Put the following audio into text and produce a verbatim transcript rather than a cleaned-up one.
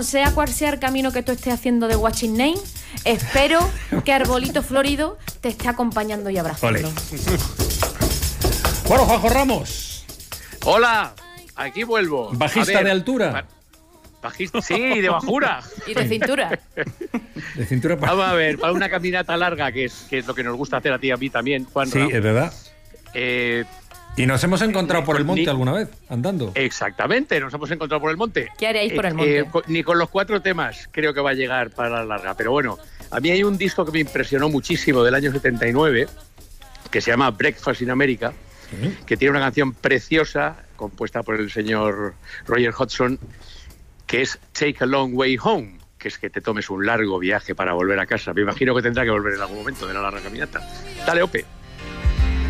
sea cual sea el camino que tú estés haciendo de Watching Name, espero que Arbolito Florido te esté acompañando y abrazando. Ole. Bueno, Juanjo Ramos. Hola, aquí vuelvo. Bajista ver, de altura. Bajista, sí, de bajura. Y de cintura. De cintura para... Vamos a ver, para una caminata larga, que es, que es lo que nos gusta hacer a ti y a mí también, Juan. Sí, Ramos. Es verdad. Eh, ¿Y nos hemos encontrado por el monte ni, alguna vez, andando? Exactamente, nos hemos encontrado por el monte. ¿Qué haréis por el monte? Eh, eh, ni con los cuatro temas creo que va a llegar para la larga. Pero bueno, a mí hay un disco que me impresionó muchísimo del año setenta y nueve, que se llama Breakfast in America, ¿sí? Que tiene una canción preciosa, compuesta por el señor Roger Hodgson, que es Take a Long Way Home, que es que te tomes un largo viaje para volver a casa. Me imagino que tendrá que volver en algún momento de la larga caminata. Dale, Ope.